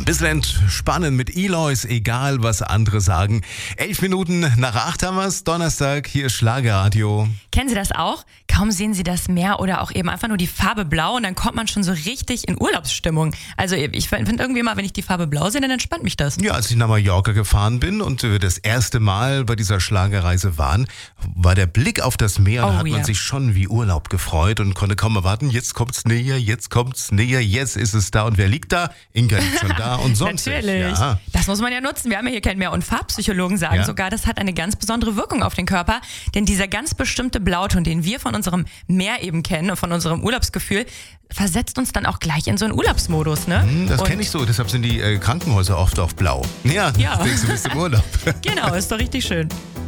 Bisschen entspannen mit Elois, egal was andere sagen. 11 Minuten nach 8 haben wir's, Donnerstag, hier ist Schlagerradio. Kennen Sie das auch? Kaum sehen Sie das Meer oder auch eben einfach nur die Farbe Blau und dann kommt man schon so richtig in Urlaubsstimmung. Also ich finde irgendwie immer, wenn ich die Farbe Blau sehe, dann entspannt mich das. Ja, als ich nach Mallorca gefahren bin und wir das erste Mal bei dieser Schlagerreise waren, war der Blick auf das Meer und hat man sich schon wie Urlaub gefreut und konnte kaum erwarten, jetzt kommt's näher, jetzt ist es da. Und wer liegt da? Inga liegt schon da und sonst. Natürlich. Ja. Das muss man ja nutzen. Wir haben ja hier kein Meer- und Farbpsychologen sagen sogar, das hat eine ganz besondere Wirkung auf den Körper. Denn dieser ganz bestimmte Blauton, den wir von unserem Meer eben kennen und von unserem Urlaubsgefühl, versetzt uns dann auch gleich in so einen Urlaubsmodus. Ne? Das kenne ich so, deshalb sind die Krankenhäuser oft auf blau. Ja, denkst du bist im Urlaub. Genau, ist doch richtig schön.